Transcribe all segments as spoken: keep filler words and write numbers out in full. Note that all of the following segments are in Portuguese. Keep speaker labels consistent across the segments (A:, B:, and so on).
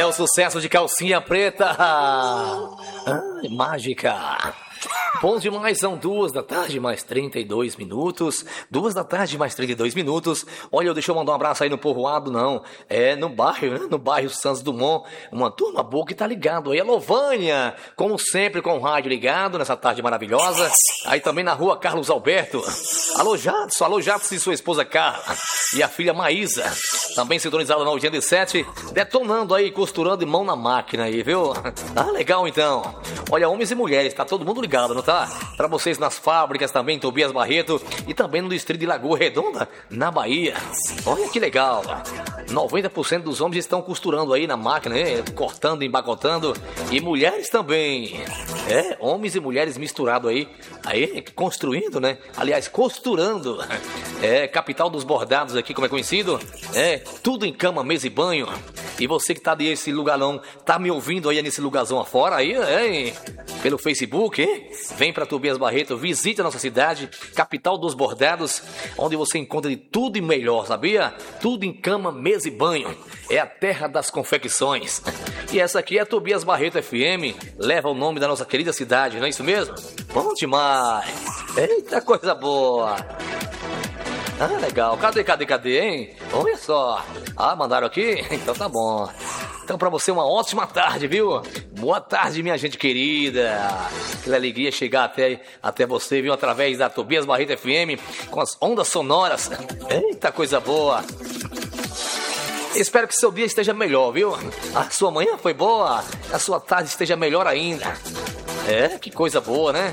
A: o sucesso de Calcinha Preta. Ai, mágica. Bom demais, são duas da tarde, mais trinta e dois minutos. Duas da tarde, mais trinta e dois minutos. Olha, deixa eu mandar um abraço aí no povoado, não. É no bairro, né? No bairro Santos Dumont. Uma turma boa que tá ligado aí. A Lovânia, como sempre, com o rádio ligado nessa tarde maravilhosa. Aí também na rua Carlos Alberto. Alô, Jadson, alô, Jadson e sua esposa Carla. E a filha Maísa. Também sintonizada na oitenta e sete. Detonando aí, costurando e mão na máquina aí, viu? Ah, legal então. Olha, homens e mulheres, tá todo mundo ligado, não tá? Pra vocês nas fábricas também, Tobias Barreto, e também no distrito de Lagoa Redonda, na Bahia. Olha que legal. noventa por cento dos homens estão costurando aí na máquina, né? Cortando, empacotando. E mulheres também. É, homens e mulheres misturados aí. Aí, construindo, né? Aliás, costurando. É, capital dos bordados aqui, como é conhecido. É, tudo em cama, mesa e banho. E você que tá nesse lugarão, tá me ouvindo aí nesse lugarzão afora aí, é, pelo Facebook, hein? Vem pra Tobias Barreto, visite a nossa cidade, capital dos bordados, onde você encontra de tudo e melhor, sabia? Tudo em cama, mesa e banho. É a terra das confecções. E essa aqui é a Tobias Barreto F M, leva o nome da nossa querida cidade, não é isso mesmo? Bom demais. Eita, coisa boa. Ah, legal. Cadê, cadê, cadê, hein? Olha só. Ah, mandaram aqui? Então tá bom. Então pra você uma ótima tarde, viu? Boa tarde, minha gente querida. Que alegria chegar até, até você, viu? Através da Tobias Barreto F M, com as ondas sonoras. Eita, coisa boa. Espero que seu dia esteja melhor, viu? A sua manhã foi boa, a sua tarde esteja melhor ainda. É, que coisa boa, né?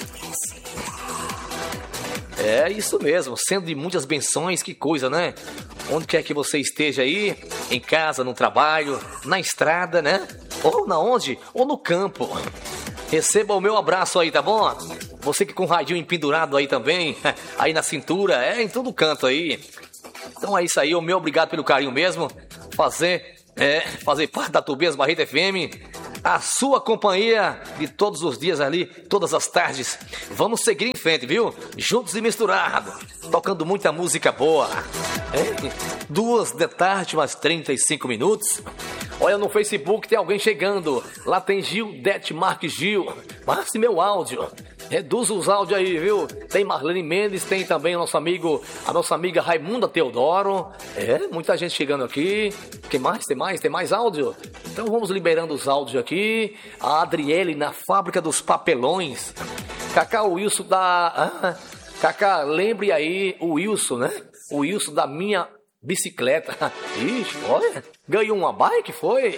A: É isso mesmo, sendo de muitas benções, que coisa, né? Onde quer que você esteja aí, em casa, no trabalho, na estrada, né? Ou na onde? Ou no campo. Receba o meu abraço aí, tá bom? Você que com o radinho empendurado aí também, aí na cintura, é em todo canto aí. Então é isso aí, o meu obrigado pelo carinho mesmo. Fazer, é, fazer parte da Tobias Barreto F M, a sua companhia de todos os dias ali, todas as tardes. Vamos seguir em frente, viu? Juntos e misturados, tocando muita música boa. É, duas da tarde, mais trinta e cinco minutos. Olha, no Facebook tem alguém chegando. Lá tem Gildete Marques Gil. Passe meu áudio. Reduz os áudios aí, viu? Tem Marlene Mendes, tem também o nosso amigo, a nossa amiga Raimunda Teodoro. É, muita gente chegando aqui. Tem mais? Tem mais? Tem mais áudio? Então vamos liberando os áudios aqui. A Adriele na Fábrica dos Papelões. Cacá Wilson da... Ah, Cacá, lembre aí o Wilson, né? O Wilson da minha bicicleta. Ixi, olha, ganhou uma bike, foi?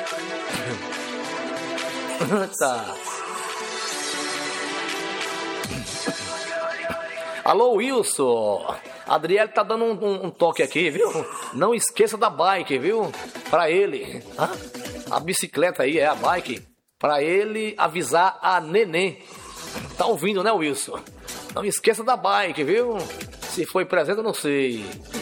A: Tá. Alô, Wilson. A Adriele tá dando um, um, um toque aqui, viu? Não esqueça da bike, viu? Pra ele. Ah, a bicicleta aí, é a bike. Pra ele avisar a neném. Tá ouvindo, né, Wilson? Não esqueça da bike, viu? Se foi presente, eu não sei.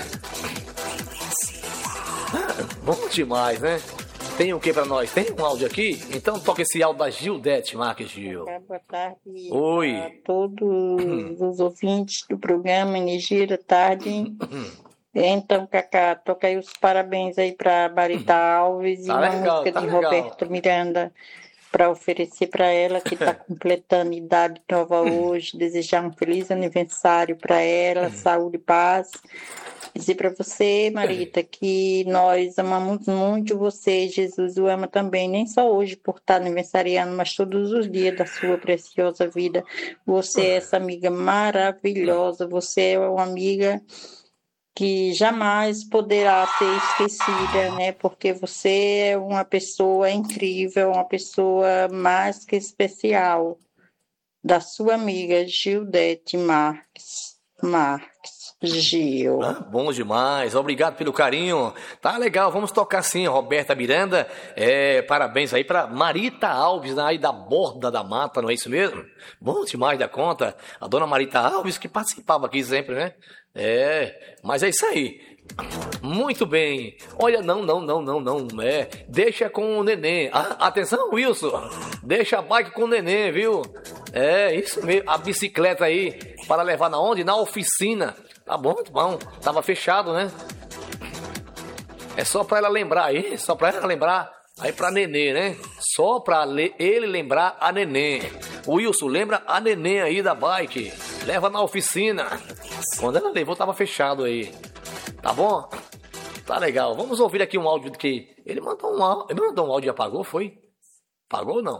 A: Ah, bom demais, né? Tem o que pra nós? Tem um áudio aqui? Então toca esse áudio da Gildete Marques Gil.
B: Boa tarde.
A: Oi.
B: A todos os ouvintes do programa Energia da Tarde. Então, Cacá, toca aí os parabéns aí pra Marita Alves. Tá e uma legal, música tá de legal. Roberto Miranda para oferecer para ela, que está completando idade nova hoje. Desejar um feliz aniversário para ela, saúde e paz. Dizer para você, Marita, que nós amamos muito você, Jesus o ama também, nem só hoje por estar aniversariando, mas todos os dias da sua preciosa vida. Você é essa amiga maravilhosa, você é uma amiga que jamais poderá ser esquecida, né? Porque você é uma pessoa incrível, uma pessoa mais que especial. Da sua amiga Gildete Marques. Marques. Gil.
A: Ah, bom demais, obrigado pelo carinho. Tá legal, vamos tocar sim, Roberta Miranda. É, parabéns aí pra Marita Alves, né, aí da Borda da Mata, não é isso mesmo? Bom demais da conta. A dona Marita Alves que participava aqui sempre, né? É, mas é isso aí. Muito bem. Olha, não, não, não, não, não. É, deixa com o neném. Ah, atenção, Wilson. Deixa a bike com o neném, viu? É, isso mesmo. A bicicleta aí, para levar na onde? Na oficina. Tá bom, tá bom. Tava fechado, né? É só pra ela lembrar aí, só pra ela lembrar Aí pra Nenê, né? Só pra le- ele lembrar a Nenê. Wilson, lembra a Nenê aí da bike. Leva na oficina. Quando ela levou, tava fechado aí. Tá bom? Tá legal. Vamos ouvir aqui um áudio que... Ele mandou um áudio. Ele mandou um áudio e apagou, foi? Apagou ou não?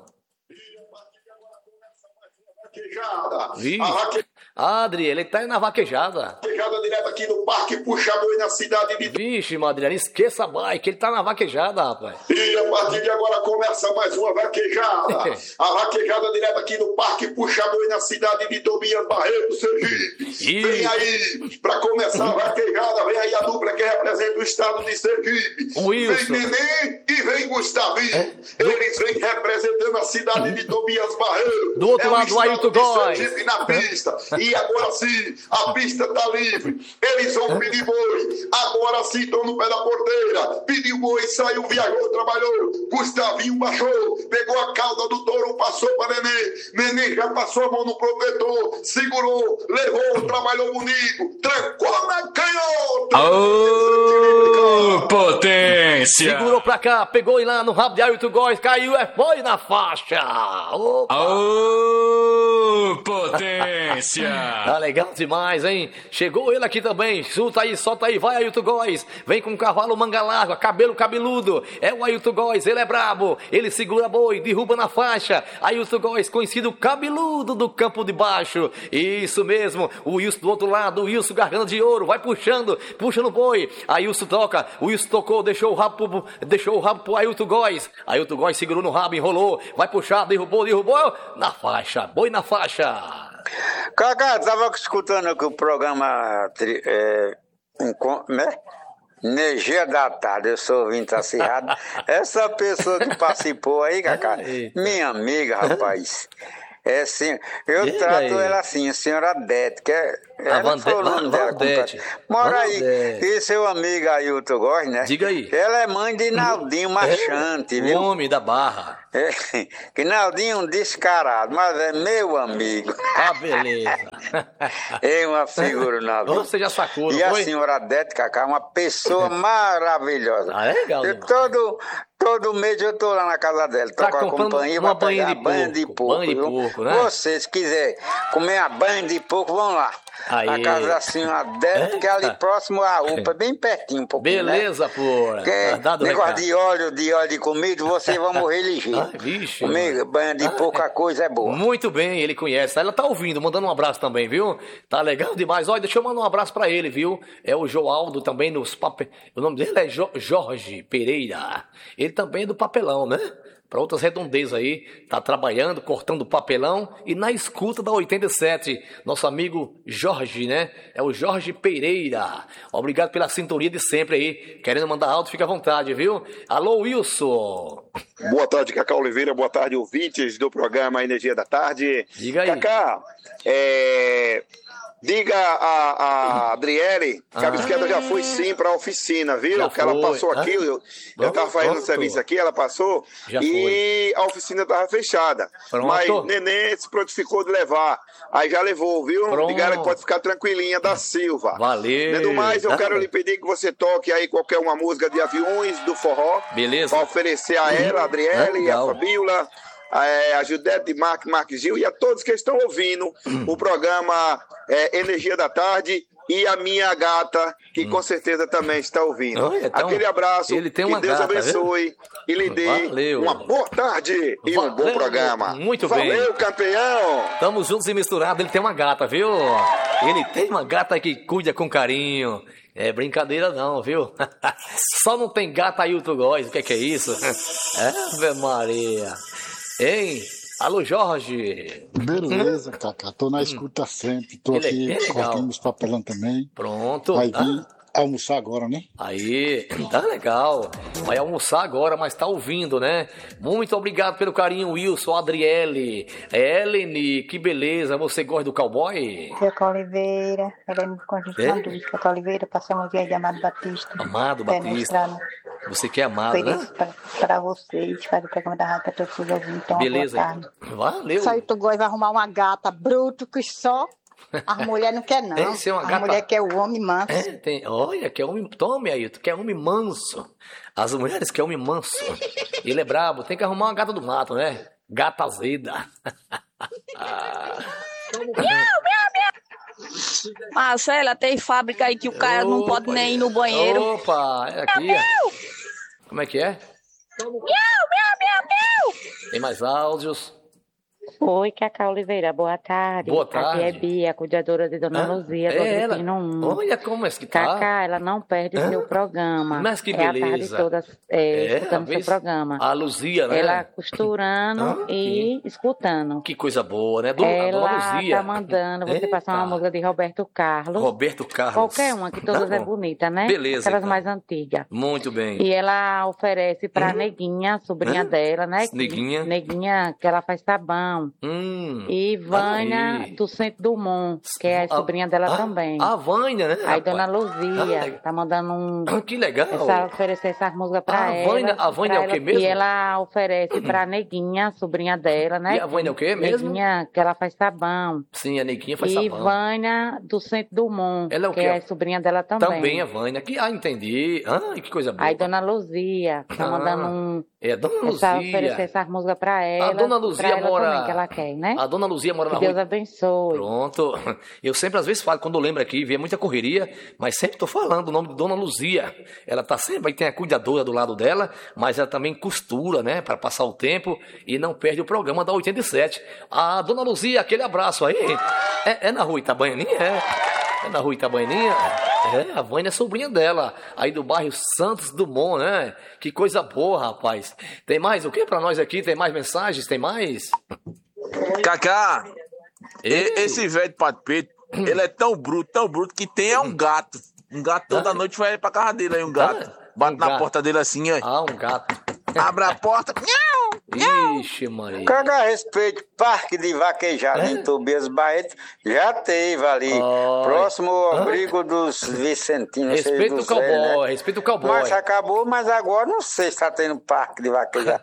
A: Vixe. Adri, ele tá na vaquejada.
C: Vaquejada direto aqui no Parque Puxa-Boi, na cidade de...
A: Vixe, Madriana, esqueça a bike, ele tá na vaquejada, rapaz.
C: E a partir de agora começa mais uma vaquejada. A vaquejada direto aqui no Parque Puxa-Boi, na cidade de Tobias Barreto, Sergipe.
A: E...
C: Vem aí, pra começar a vaquejada, vem aí a dupla que representa o estado de Sergipe.
A: Wilson.
C: Vem Nenê e vem Gustavinho. É? Eles vêm representando a cidade de Tobias Barreto.
A: Do outro
C: é
A: lado, o Ailton Góes.
C: Sergipe na pista. E agora sim, a pista tá livre. Eles vão pedir boi. Agora sim, estão no pé da porteira. Pediu boi, saiu, viajou, trabalhou. Gustavinho baixou, pegou a cauda do touro, passou para Nenê. Nenê já passou a mão no protetor, segurou, levou, trabalhou bonito, trancou na canhota.
D: Ô, potência!
A: Segurou pra cá, pegou lá no rabo de Ailton Góes, caiu, é, foi na faixa. Opa.
D: Ô, potência!
A: Tá legal demais, hein? Chegou ele aqui também. Solta aí, solta aí, vai Ailton Góes. Vem com um cavalo manga larga, cabelo cabeludo. É o Ailton Góes, ele é brabo. Ele segura boi, derruba na faixa. Ailton Góes, conhecido cabeludo do campo de baixo. Isso mesmo, o Wilson do outro lado, o Wilson garganta de ouro, vai puxando, puxa no boi. Ailton toca, o Wilson tocou, deixou o rabo pro, deixou o rabo pro Ailton Góes. Ailton Góes segurou no rabo, enrolou, vai puxar, derrubou, derrubou, na faixa, boi na faixa.
E: Cacá, tava escutando aqui o programa é, né? Energia da Tarde, eu sou ouvinte acirrado. Essa pessoa que participou aí, Cacá, minha amiga, rapaz. É assim, eu Diga trato aí. ela assim, a senhora Dete, que é. Ela
A: Vande,
E: falou o nome dela.
A: Vandete.
E: Mora
A: Vandete.
E: aí. E seu amigo Ailton Góes, né?
A: Diga aí.
E: Ela é mãe de Naldinho Marchante,
A: é,
E: viu?
A: O homem da Barra.
E: É, que Naldinho é um descarado, mas é meu amigo.
A: Ah, beleza.
E: É uma figura, Naldinho.
A: Você já sacou, não
E: E
A: foi?
E: a senhora Dete, Cacá, uma pessoa maravilhosa.
A: Ah, é legal.
E: Eu, todo, todo mês eu tô lá na casa dela, tô
A: Tá
E: com a
A: comprando
E: companhia,
A: uma
E: vai pegar
A: banha de
E: banha de
A: porco,
E: porco.
A: banha de
E: viu?
A: porco, né?
E: Vocês, se quiser comer a banha de porco, vão lá.
A: Aí.
E: Na casa da senhora Dete, que é ali próximo à U P A, bem pertinho um pouquinho,
A: Beleza,
E: né?
A: porra.
E: Que
A: Dado
E: negócio
A: recado.
E: de óleo, de óleo de comida, vocês vão morrer ligeiro.
A: Ai, vixe,
E: Comer
A: mano.
E: banha de
A: Ah,
E: porco, a coisa é boa.
A: Muito bem, ele conhece. Ela tá ouvindo, mandando um abraço também, viu? Tá legal demais. Olha, deixa eu mandar um abraço pra ele, viu? É o Joaldo também nos papel. O nome dele é jo... Jorge Pereira. Ele também é do papelão, né? Para outras redondezas aí, tá trabalhando, cortando papelão e na escuta da oitenta e sete, nosso amigo Jorge, né? É o Jorge Pereira. Obrigado pela sintonia de sempre aí. Querendo mandar áudio, fica à vontade, viu? Alô, Wilson.
C: Boa tarde, Cacá Oliveira. Boa tarde, ouvintes do programa Energia da Tarde.
A: Diga aí.
C: Cacá, é... diga a, a Adriele que ah. a bicicleta já foi sim para a oficina, viu?
A: Já
C: que ela
A: foi.
C: passou aqui,
A: ah.
C: eu, eu tava fazendo um serviço aqui, ela passou
A: já
C: e
A: foi.
C: a oficina tava fechada.
A: Pronto.
C: Mas Nenê se prontificou de levar. Aí já levou, viu?
A: Pronto.
C: Diga que pode ficar tranquilinha da Silva.
A: Valeu.
C: Além do mais, eu
A: ah.
C: quero lhe pedir que você toque aí qualquer uma música de Aviões do Forró.
A: Beleza.
C: Para oferecer a ela, a Adriele,
A: ah,
C: a Fabíola, a, a Judete de Mark, Mark Gil e a todos que estão ouvindo hum. o programa é, Energia da Tarde e a minha gata, que hum. com certeza também está ouvindo.
A: Olha, então,
C: aquele abraço,
A: ele tem uma
C: que Deus
A: gata,
C: abençoe viu? E lhe dê
A: Valeu.
C: uma boa tarde e
A: Valeu.
C: um bom programa.
A: Muito
C: Valeu,
A: bem.
C: Valeu, campeão!
A: Tamo juntos e misturados, ele tem uma gata, viu? Ele tem uma gata que cuida com carinho. É brincadeira não, viu? Só não tem gata Ailton Góes, o que é que é isso? Ave Maria. Hein? Alô, Jorge.
F: Beleza, Cacá. Tô na escuta sempre. Tô
A: Ele
F: aqui
A: é
F: cortando os papelão também.
A: Pronto.
F: Vai vir
A: Ah.
F: almoçar agora, né?
A: Aí, tá legal. Vai almoçar agora, mas tá ouvindo, né? Muito obrigado pelo carinho, Wilson, Adriele, Eleni, que beleza. Você gosta do cowboy?
B: Cacá Oliveira, ela é muito conjunto de Cacá Oliveira, passamos via de Amado Batista.
A: Amado
B: Pé
A: Batista.
B: no
A: Você que é amado, né?
B: Para vocês, faz o programa da rádio para todos os ouvintes. Então,
A: beleza.
B: boa tarde.
A: Valeu.
B: Só Ailton Góes vai arrumar uma gata bruto que só A mulher não quer, não.
A: Esse é uma
B: a
A: gata...
B: mulher quer o homem manso.
A: É, tem... Olha, quer homem... Tome aí, tu quer homem manso. As mulheres querem homem manso. Ele é brabo, tem que arrumar uma gata do mato, né? Gata azeda.
G: Marcela, tem fábrica aí que o cara Opa, não pode nem ir no banheiro.
A: Opa, é aqui. Como é que é?
G: Miau, miau, miau, miau.
A: Tem mais áudios?
H: Oi, Cacá Oliveira, boa tarde.
A: Boa tarde.
H: Aqui é Bia, cuidadora de Dona ah, Luzia, do
A: é
H: Agripino um.
A: Olha como é que tá.
H: Cacá, ela não perde o seu programa.
A: Mas que
H: é
A: beleza.
H: É a tarde toda é,
A: é,
H: escutando seu programa.
A: A Luzia, né?
H: Ela costurando ah, e
A: que...
H: escutando.
A: Que coisa boa, né? Dona,
H: ela
A: Dona Luzia.
H: tá mandando você Eita. passar uma música de Roberto Carlos.
A: Roberto Carlos.
H: Qualquer uma, que todas tá é bonita, né?
A: Beleza.
H: Aquelas
A: então.
H: mais antigas.
A: Muito bem.
H: E ela oferece pra hum? Neguinha, sobrinha hum? dela, né?
A: Neguinha.
H: Neguinha, que ela faz sabão.
A: Hum.
H: E Vânia Aí. do Centro Dumont, que é a, a sobrinha dela
A: a,
H: também.
A: A Vânia, né?
H: Aí Dona Luzia ah, tá mandando um...
A: Que legal.
H: Essa, oferecer essa música pra
A: a
H: ela.
A: Vânia, a Vânia é o que mesmo?
H: E ela oferece pra Neguinha, sobrinha dela, né?
A: E a Vânia é o que mesmo?
H: Neguinha, que ela faz sabão.
A: Sim, a Neguinha faz
H: e
A: sabão.
H: E Vânia do Centro Dumont,
A: ela é o
H: que
A: quê?
H: é a sobrinha dela também.
A: Também a Vânia. Que, ah, entendi. Ah, que coisa boa.
H: Aí Dona Luzia tá ah, mandando um...
A: É, a Dona
H: essa,
A: Luzia.
H: oferecer essa música pra ela.
A: A Dona Luzia
H: pra ela
A: mora...
H: também, que ela quer, né?
A: A Dona Luzia mora
H: que
A: na
H: Deus
A: rua...
H: abençoe.
A: Pronto. Eu sempre, às vezes, falo, quando eu lembro aqui, vê muita correria, mas sempre tô falando o nome de Dona Luzia. Ela tá sempre, aí tem a cuidadora do lado dela, mas ela também costura, né, para passar o tempo e não perde o programa da oitenta e sete. A Dona Luzia, aquele abraço aí. É, é na rua Itabaianinha? É. É na rua Itabaianinha? É, a Vânia é sobrinha dela, aí do bairro Santos Dumont, né? Que coisa boa, rapaz. Tem mais o que pra nós aqui? Tem mais mensagens? Tem mais?
I: Cacá, esse velho de Pato Preto, ele é tão bruto, tão bruto, que tem é um gato. Um gato toda noite vai pra casa dele aí, um gato. Bate
A: um
I: na
A: gato.
I: porta dele assim, ó.
A: Ah, um gato.
I: Abre a porta.
A: Ixi, Maria.
E: Caga respeito, Parque de Vaquejada é? em Tobias Barreto, já teve ali. Oh. Próximo ao abrigo dos Vicentinos.
A: Respeito o cowboy, né? Respeito o cowboy.
E: Mas acabou, mas agora não sei se tá tendo Parque de Vaquejada.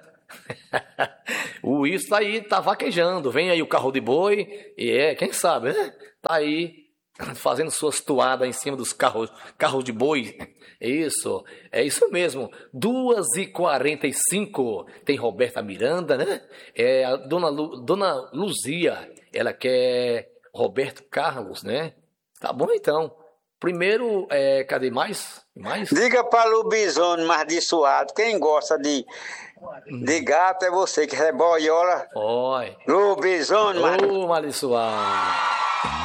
A: O Wilson tá aí, tá vaquejando. Vem aí o carro de boi. E é, quem sabe, né? Tá aí fazendo suas toadas em cima dos carros, carros de boi. Isso, é isso mesmo. duas e quarenta e cinco. Tem Roberta Miranda, né? É a Dona, Lu, Dona Luzia. Ela quer Roberto Carlos, né? Tá bom então. Primeiro, é, cadê mais? mais?
E: Diga para Lubizone, mais de suado. Quem gosta de, de gato é você, que é boiola.
A: Oi.
E: Lubizone,
A: Ô, Marissuado.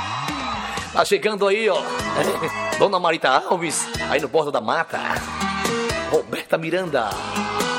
A: Tá chegando aí, ó. Dona Marita Alves, aí no Porto da Mata. Roberta Miranda.